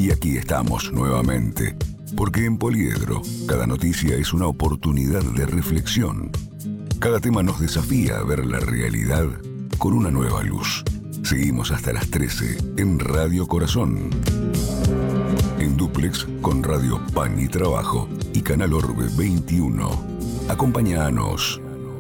Y aquí estamos nuevamente, porque en Poliedro, cada noticia es una oportunidad de reflexión. Cada tema nos desafía a ver la realidad con una nueva luz. Seguimos hasta las 13 en Radio Corazón. En dúplex con Radio Pan y Trabajo y Canal Orbe 21. Acompáñanos.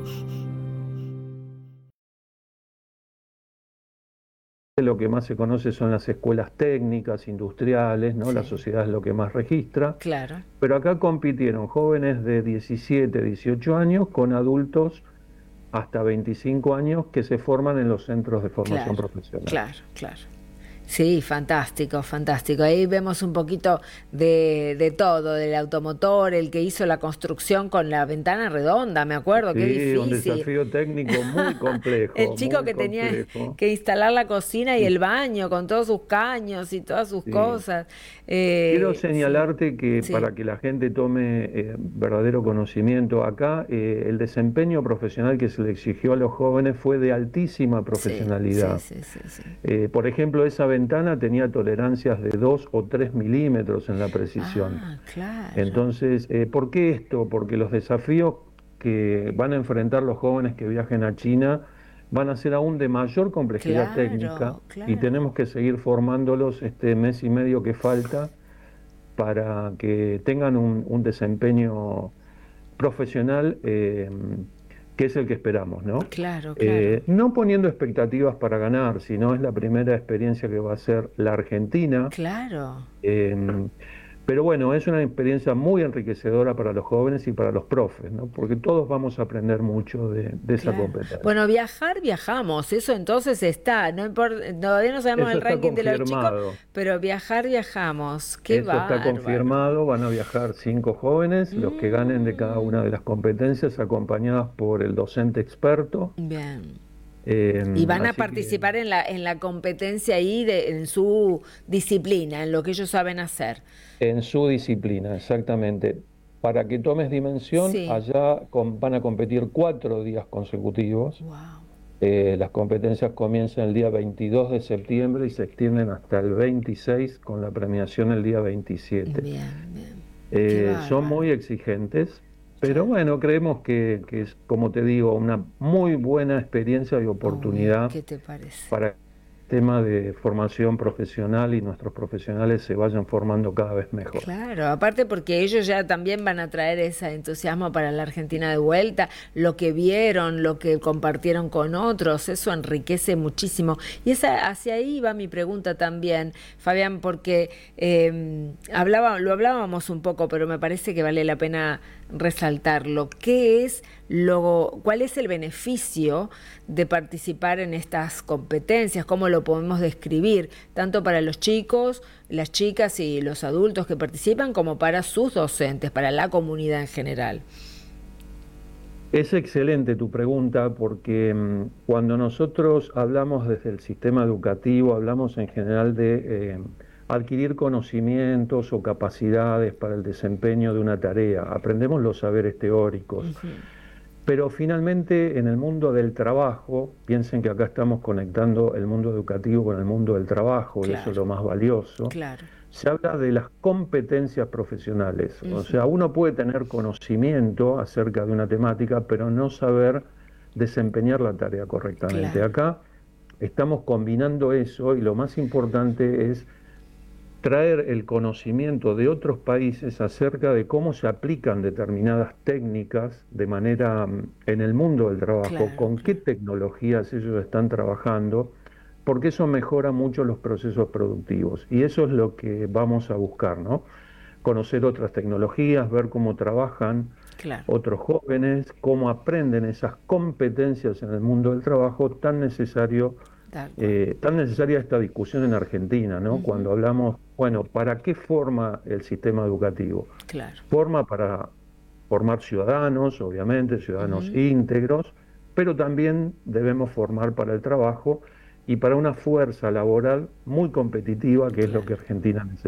Lo que más se conoce son las escuelas técnicas, industriales, ¿no? Sí. La sociedad es lo que más registra. Claro. Pero acá compitieron jóvenes de 17, 18 años con adultos hasta 25 años que se forman en los centros de formación profesional. Claro. Sí, fantástico. Ahí vemos un poquito de todo, del automotor, el que hizo la construcción con la ventana redonda, me acuerdo, sí, qué difícil. Un desafío técnico muy complejo. El chico que tenía que instalar la cocina y el baño con todos sus caños y todas sus cosas. Quiero señalarte que para que la gente tome verdadero conocimiento acá, el desempeño profesional que se le exigió a los jóvenes fue de altísima profesionalidad. Sí. Por ejemplo, esa ventana tenía tolerancias de 2 o 3 milímetros en la precisión. Claro. Entonces, ¿por qué esto? Porque los desafíos que van a enfrentar los jóvenes que viajen a China van a ser aún de mayor complejidad técnica y tenemos que seguir formándolos este mes y medio que falta para que tengan un desempeño profesional que es el que esperamos, ¿no? Claro. No poniendo expectativas para ganar, sino es la primera experiencia que va a ser la Argentina. Claro. Pero bueno, es una experiencia muy enriquecedora para los jóvenes y para los profes, ¿no? Porque todos vamos a aprender mucho de esa competencia. Bueno, viajamos, eso entonces está, no importa, todavía no sabemos el ranking de los chicos, pero viajamos, qué bárbaro. Eso está confirmado, van a viajar 5 jóvenes, los que ganen de cada una de las competencias, acompañados por el docente experto. Bien. Y van a participar en la competencia ahí en su disciplina, en lo que ellos saben hacer. En su disciplina, exactamente. Para que tomes dimensión, allá van a competir 4 días consecutivos. Wow. Las competencias comienzan el día 22 de septiembre y se extienden hasta el 26 con la premiación el día 27. Bien. Son muy exigentes. Pero bueno, creemos que es, como te digo, una muy buena experiencia y oportunidad. ¿Qué te parece? Para el tema de formación profesional y nuestros profesionales se vayan formando cada vez mejor. Claro, aparte porque ellos ya también van a traer ese entusiasmo para la Argentina de vuelta, lo que vieron, lo que compartieron con otros, eso enriquece muchísimo. Y hacia ahí va mi pregunta también, Fabián, porque lo hablábamos un poco, pero me parece que vale la pena resaltarlo. ¿Cuál es el beneficio de participar en estas competencias? ¿Cómo lo podemos describir? Tanto para los chicos, las chicas y los adultos que participan, como para sus docentes, para la comunidad en general. Es excelente tu pregunta porque cuando nosotros hablamos desde el sistema educativo, hablamos en general de adquirir conocimientos o capacidades para el desempeño de una tarea. Aprendemos los saberes teóricos. Pero finalmente en el mundo del trabajo, piensen que acá estamos conectando el mundo educativo con el mundo del trabajo, y eso es lo más valioso. Se habla de las competencias profesionales. O sea, uno puede tener conocimiento acerca de una temática, pero no saber desempeñar la tarea correctamente. Acá estamos combinando eso y lo más importante es traer el conocimiento de otros países acerca de cómo se aplican determinadas técnicas de manera en el mundo del trabajo, con qué tecnologías ellos están trabajando, porque eso mejora mucho los procesos productivos. Y eso es lo que vamos a buscar, ¿no? Conocer otras tecnologías, ver cómo trabajan otros jóvenes, cómo aprenden esas competencias en el mundo del trabajo tan necesaria esta discusión en Argentina, ¿no? Cuando hablamos, bueno, ¿para qué forma el sistema educativo? Forma para formar ciudadanos, obviamente, ciudadanos íntegros, pero también debemos formar para el trabajo y para una fuerza laboral muy competitiva, que es lo que Argentina necesita.